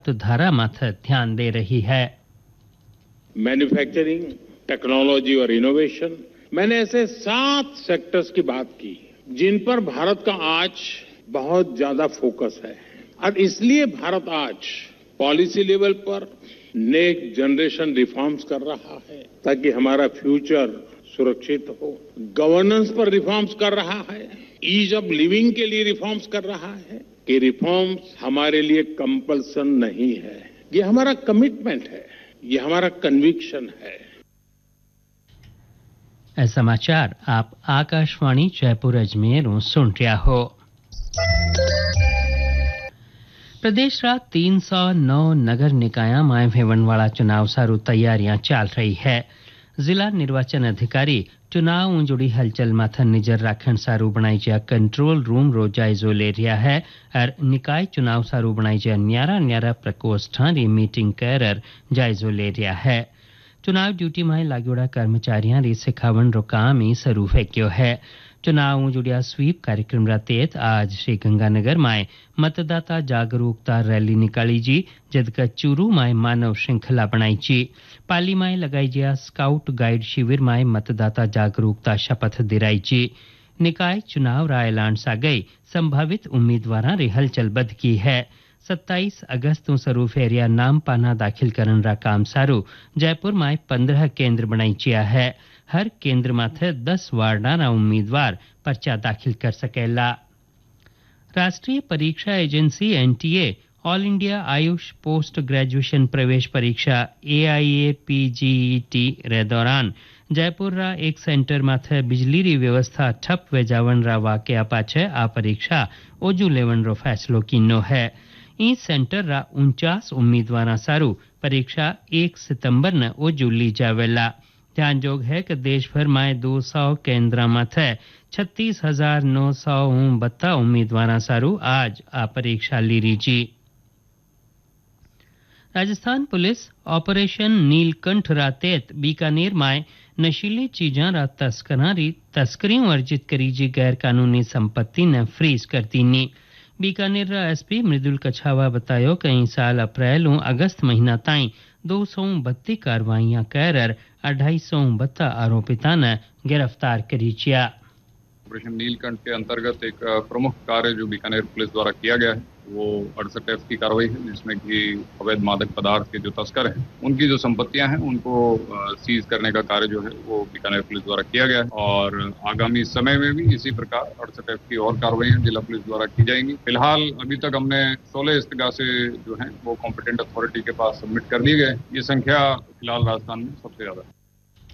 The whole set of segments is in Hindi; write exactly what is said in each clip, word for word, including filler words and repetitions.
तो धारा मात्र ध्यान दे रही है। मैन्युफैक्चरिंग, टेक्नोलॉजी और इनोवेशन, मैंने ऐसे सात सेक्टर्स की बात की जिन पर भारत का आज बहुत ज्यादा फोकस है और इसलिए भारत आज पॉलिसी लेवल पर नेक्स्ट जनरेशन रिफॉर्म्स कर रहा है ताकि हमारा फ्यूचर सुरक्षित हो। गवर्नेंस पर रिफॉर्म्स कर रहा है, ईज ऑफ लिविंग के लिए रिफॉर्म्स कर रहा है कि रिफॉर्म्स हमारे लिए कंपल्सन नहीं है, ये हमारा कमिटमेंट है, ये हमारा कन्विक्शन है। समाचार आप आकाशवाणी जयपुर अजमेर सुन रहा हो। प्रदेश रा तीन सौ नौ नगर निकाया में भेवनवाड़ा चुनाव सारू तैयारियां चल रही है। जिला निर्वाचन अधिकारी चुनाव जुड़ी हलचल माथा नजर राखण सारू बनाई जा कंट्रोल रूम रो जायजो ले रहा है और निकाय चुनाव सारू बनाई जा न्यारा न्यारा प्रकोष्ठां री मीटिंग कर जायजो ले रहा है। चुनाव ड्यूटी में लागोड़ा कर्मचारियों री सिखावन रो काम ही शुरू फेंक्यो है। चुनाव जुड़िया स्वीप कार्यक्रम रा तहत आज श्री गंगानगर में मतदाता जागरूकता रैली निकाली जी, जबकि चूरू में मानव श्रृंखला बनाई जी। पाली में लगाई गया स्काउट गाइड शिविर में मतदाता जागरूकता शपथ दिलाई जी। निकाय चुनाव रा ऐलान सागई संभावित उम्मीदवार री हलचल बद की है। सत्ताईस अगस्त तो शुरू फेरिया नाम पाना दाखिल करन रा काम सारू जयपुर में पंद्रह केंद्र बनाई चिया है। हर केंद्र माथे दस वार्डाना उम्मीदवार पर्चा दाखिल कर सकेला। राष्ट्रीय परीक्षा agency NTA all India Ayush post graduation प्रवेश परीक्षा एआईएपीजीईटी रे दौरान जयपुर रा एक सेंटर माथे बिजली री व्यवस्था ठप वे जावन रा वाकया पाछे आ परीक्षा ओजू लेवन रो फैसलो कीनो है। ई सेंटर रा उनचास उम्मीदवार सारू परीक्षा एक सितंबर न ओजू ली जावेला। ध्यान जोग है कि देश भर में दो सौ केंद्र माथे छत्तीस हजार नौ सौ बत्ता उम्मीदवार सारू आज आ परीक्षा ली Reiji. Rajasthan police operation Neelkanth रा तहत बीकानेर में नशीली चीजा रा तस्करा री तस्करी वर्जित करी जी गैर कानूनी संपत्ति ने फ्रीज करती नी। बीकानेर रा एसपी मृदुल कछावा बतायो कई साल अप्रैल अगस्त महीना ताई दो सौ बत्ती कार्रवाइयां कर अढ़ाई सौ बत्ता आरोपिता ने गिरफ्तार करी चिया। ऑपरेशन नीलकंठ के अंतर्गत एक प्रमुख कार्य जो बीकानेर पुलिस द्वारा किया गया है वो अड़सठ एफ की कार्रवाई है, जिसमें कि अवैध मादक पदार्थ के जो तस्कर हैं उनकी जो संपत्तियां हैं उनको सीज करने का कार्य जो है वो बीकानेर पुलिस द्वारा किया गया है और आगामी समय में भी इसी प्रकार अड़सठ एफ की और कार्रवाइयां जिला पुलिस द्वारा की जाएंगी। फिलहाल अभी तक हमने सोलह इस्तेगासे जो है वो कॉम्पिटेंट अथॉरिटी के पास सबमिट कर दिए गए। ये संख्या फिलहाल राजस्थान में सबसे ज्यादा है।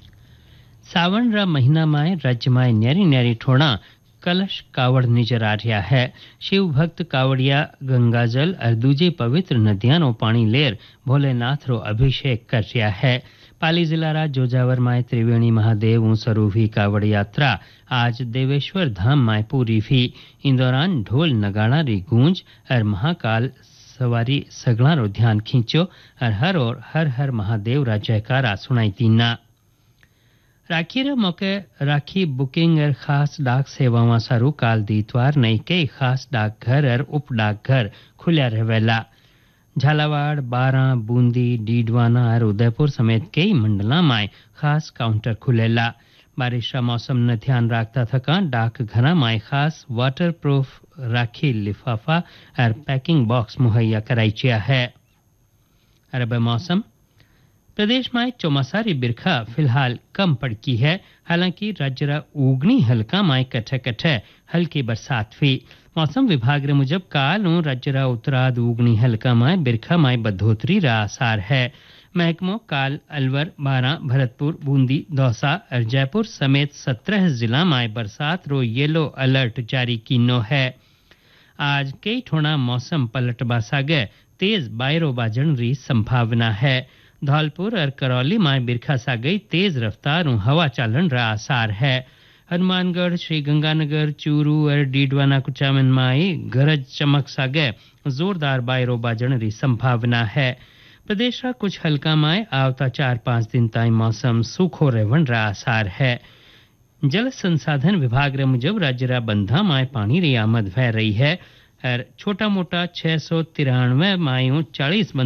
सावन रा महीना में राज्य में न्यारी न्यारी ठोड़ा कलश कावड़ नजर आ रहा है। शिव भक्त कावड़िया गंगाजल और दूजे पवित्र नदियां नो पानी लेर भोलेनाथ रो अभिषेक कर रहा है। पाली जिला रा जोजावर में त्रिवेणी महादेव शुरू हुई कावड़ यात्रा आज देवेश्वर धाम में पूरी हुई। इन दौरान ढोल नगाड़ा री गूंज और महाकाल सवारी सगला रो ध्यान खींचो और हर और हर हर महादेव रा जयकारा सुनाई तीना। राखी रे मौके राखी बुकिंग और खास डाक सेवाओं सारू काल दीतवार नई कई खास डाकघर और उप डाकघर खुल्या रहेला। झालावाड़, बारा, बूंदी, डीडवाना और उदयपुर समेत कई मंडला में खास काउंटर खुलेला। बारिश का मौसम न ध्यान रखता थका डाकघर में खास वाटर प्रूफ राखी लिफाफा और पैकिंग बॉक्स मुहैया कराई चिया है। अरब मौसम प्रदेश में चौमासारी बिरखा फिलहाल कम पड़की है। हालांकि राज्य उगनी हल्का में कठे कठे हल्की बरसात हुई। मौसम विभाग रे मुजब काल राज्य उत्तराद उगनी हल्का में बिरखा में बढ़ोतरी रा आसार है। महकमो काल अलवर, बारा, भरतपुर, बूंदी, दौसा और जयपुर समेत सत्रह जिला में बरसात रो येलो अलर्ट जारी कीनो है। आज कई ठोड़ा मौसम पलट बासागे तेज बायरो बाजन री संभावना है। धौलपुर और करौली में बिरखा सा गई तेज रफ्तार हवा चालन रा आसार है। हनुमानगढ़, श्रीगंगानगर, चूरू और डीडवाना कुचामन में गरज चमक सा गए जोरदार बायरो बाजन री संभावना है। प्रदेश का कुछ हल्का में आवता चार पांच दिन ताई मौसम सूखो रहवन रा आसार है। जल संसाधन विभाग रे मुजब राज्य रा बंधा में पानी री आमद भय रही है। और छोटा मोटा छह सौ तिरानवे मायूं चालीस